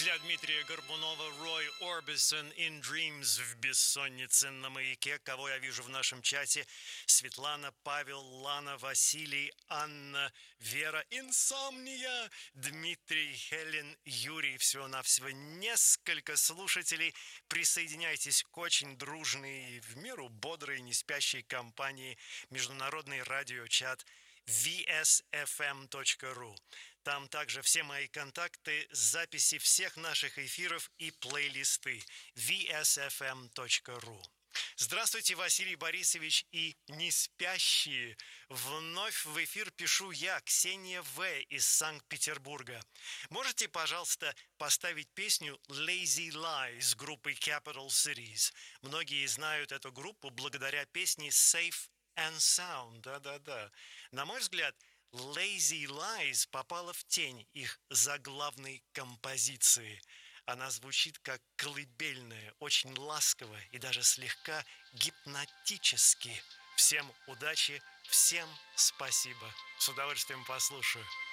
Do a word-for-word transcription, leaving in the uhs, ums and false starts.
Для Дмитрия Горбунова Рой Орбисон «In Dreams» в бессоннице на маяке. Кого я вижу в нашем чате? Светлана, Павел, Лана, Василий, Анна, Вера, Инсомния, Дмитрий, Хелен, Юрий. Всего-навсего несколько слушателей. Присоединяйтесь к очень дружной, в меру бодрой, не спящей компании международный радиочат ви эс эф эм точка ру. Там также все мои контакты, записи всех наших эфиров и плейлисты ви эс эф эм точка ру. Здравствуйте, Василий Борисович и неспящие. Вновь в эфир пишу я, Ксения В. из Санкт-Петербурга. Можете, пожалуйста, поставить песню Lazy Lies группы Capital Cities? Многие знают эту группу благодаря песне Safe and Sound. Да-да-да. На мой взгляд, Lazy Lies попала в тень их заглавной композиции. Она звучит как колыбельная, очень ласково и даже слегка гипнотически. Всем удачи, всем спасибо. С удовольствием послушаю.